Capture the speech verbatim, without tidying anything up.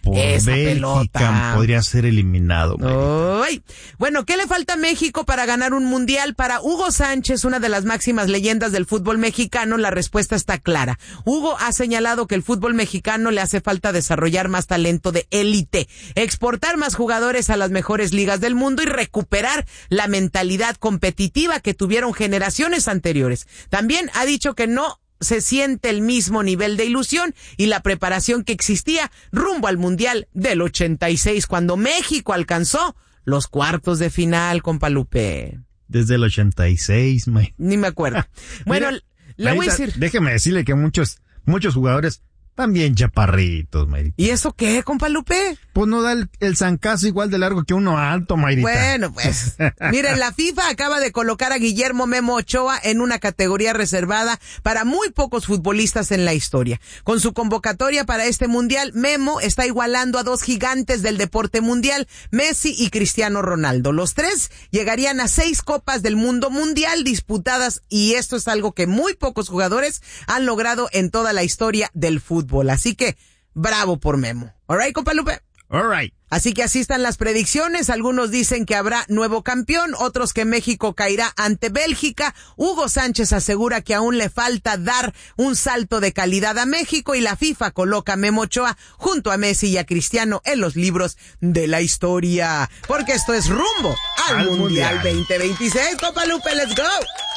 por Esa Bélgica pelota. podría ser eliminado. Ay. Bueno, ¿qué le falta a México para ganar un mundial? Para Hugo Sánchez, una de las máximas leyendas del fútbol mexicano, la respuesta está clara. Hugo ha señalado que el fútbol mexicano le hace falta desarrollar más talento de élite, exportar más jugadores a las mejores ligas del mundo y recuperar la mentalidad competitiva que tuvieron generaciones anteriores. También ha dicho que no se siente el mismo nivel de ilusión y la preparación que existía rumbo al Mundial del ochenta y seis, cuando México alcanzó los cuartos de final, compa Lupe. Desde el ochenta y seis, May. Ni me acuerdo. Bueno, Mira, le voy a Mayrita, decir... déjeme decirle que muchos, muchos jugadores también chaparritos, Mayrita. ¿Y eso qué, compa Lupe? Pues no da el, el zancazo igual de largo que uno alto, Mayrita. Bueno, pues, miren, la FIFA acaba de colocar a Guillermo Memo Ochoa en una categoría reservada para muy pocos futbolistas en la historia. Con su convocatoria para este mundial, Memo está igualando a dos gigantes del deporte mundial, Messi y Cristiano Ronaldo. Los tres llegarían a seis copas del mundo mundial disputadas, y esto es algo que muy pocos jugadores han logrado en toda la historia del fútbol. Así que, bravo por Memo. All right, compa Lupe. All right. Así que así están las predicciones. Algunos dicen que habrá nuevo campeón, otros que México caerá ante Bélgica. Hugo Sánchez asegura que aún le falta dar un salto de calidad a México, y la FIFA coloca a Memo Ochoa junto a Messi y a Cristiano en los libros de la historia. Porque esto es rumbo al, al Mundial, Mundial veinte veintiséis. Compa Lupe, let's go.